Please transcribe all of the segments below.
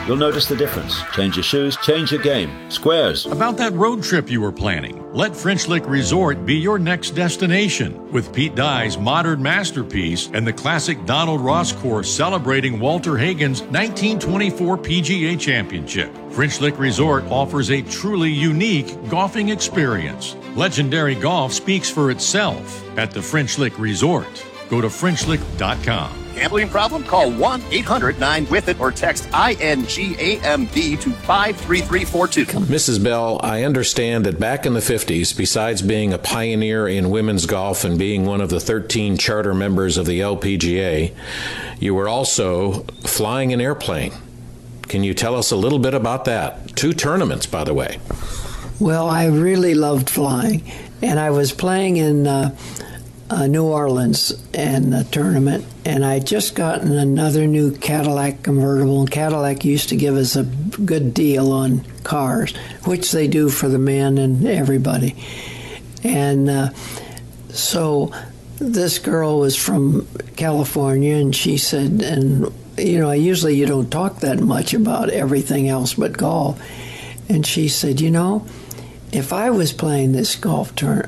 You'll notice the difference. Change your shoes, change your game. Squares. About that road trip you were planning, let French Lick Resort be your next destination. With Pete Dye's modern masterpiece and the classic Donald Ross course celebrating Walter Hagen's 1924 PGA Championship, French Lick Resort offers a truly unique golfing experience. Legendary golf speaks for itself at the French Lick Resort. Go to FrenchLick.com. Gambling problem? Call 1-800-9-WITH-IT or text INGAMB to 53342. Mrs. Bell, I understand that back in the 50s, besides being a pioneer in women's golf and being one of the 13 charter members of the LPGA, you were also flying an airplane. Can you tell us a little bit about that? 2 tournaments, by the way. Well, I really loved flying, and I was playing in New Orleans in a tournament, and I just gotten another new Cadillac convertible. And Cadillac used to give us a good deal on cars, which they do for the men and everybody. And so this girl was from California, and she said, and usually you don't talk that much about everything else but golf. And she said, if I was playing this golf tour,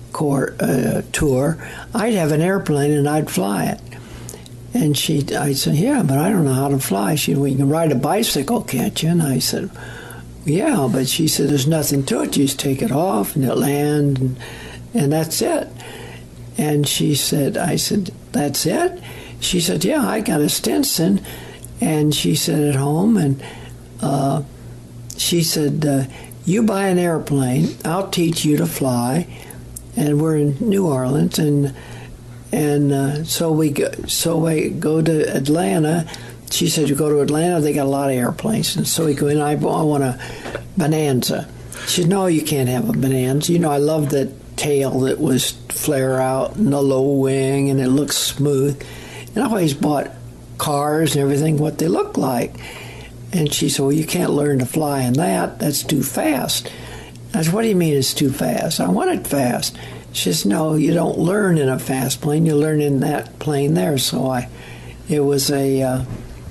I'd have an airplane and I'd fly it. And I said, yeah, but I don't know how to fly. She said, well, you can ride a bicycle, can't you? And I said, yeah, but she said, there's nothing to it. You just take it off and it land, and that's it. And I said, that's it? She said, yeah, I got a Stinson. And she said, at home, and she said, you buy an airplane, I'll teach you to fly. And we're in New Orleans, and so we go to Atlanta. She said, you go to Atlanta, they got a lot of airplanes. And so we go in, I want a Bonanza. She said, no, you can't have a Bonanza. I love that tail that was flare out and the low wing, and it looks smooth. And I always bought cars and everything, what they look like. And she said, well, you can't learn to fly in that. That's too fast. I said, what do you mean it's too fast? I want it fast. She says, no, you don't learn in a fast plane. You learn in that plane there. So it was a,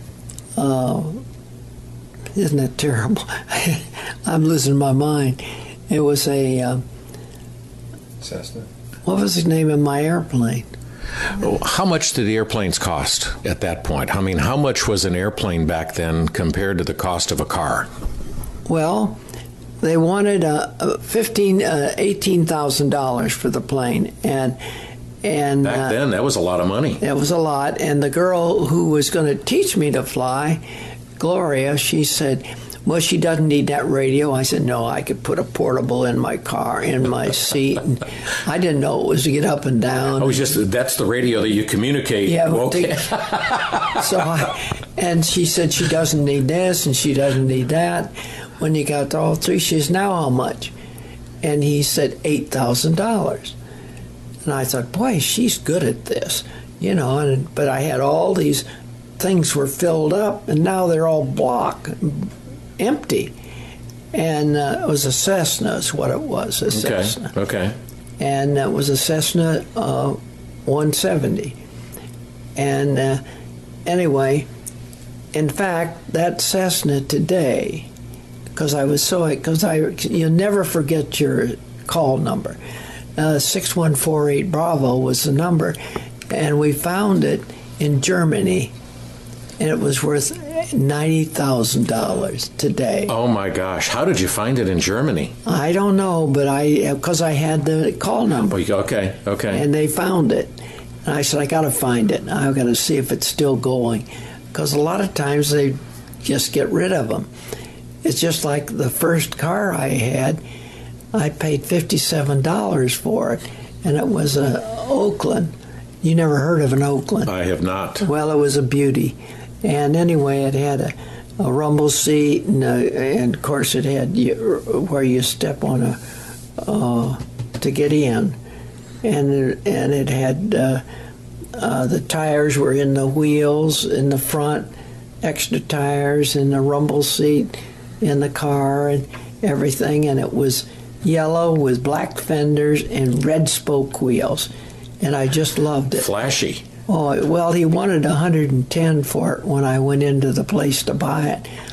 isn't it terrible? I'm losing my mind. It was a, Cessna. What was the name of my airplane? How much did the airplanes cost at that point? I mean, how much was an airplane back then compared to the cost of a car? Well, they wanted $18,000 for the plane, and back then that was a lot of money. It was a lot, and the girl who was going to teach me to fly, Gloria, she said, well, she doesn't need that radio. I said, no, I could put a portable in my car, in my seat. And I didn't know it was to get up and down. Oh, that's the radio that you communicate. Yeah. Okay. And she said she doesn't need this and she doesn't need that. When you got to all 3, she says, now how much? And he said $8,000. And I thought, boy, she's good at this, but I had all these things were filled up, and now they're all empty. And it was a Cessna is what it was, a Cessna. Okay. And it was a Cessna 170. And anyway, in fact, that Cessna today, you'll never forget your call number. 6148 Bravo was the number, and we found it in Germany, and it was worth $90,000 today. Oh my gosh! How did you find it in Germany? I don't know, but because I had the call number. Okay. And they found it, and I said, I got to find it. I've got to see if it's still going, because a lot of times they just get rid of them. It's just like the first car I had. I paid $57 for it, and it was an Oakland. You never heard of an Oakland? I have not. Well, it was a beauty. And anyway, it had a rumble seat, and of course it had where you step on to get in. And it had the tires were in the wheels in the front, extra tires in the rumble seat in the car and everything, and it was yellow with black fenders and red spoke wheels, and I just loved it. Flashy. Oh, well, he wanted $110 for it when I went into the place to buy it.